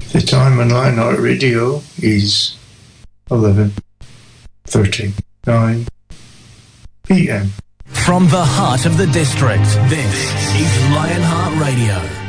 The time on Lionheart Radio is 11:39 p.m. From the heart of the district, this is Lionheart Radio.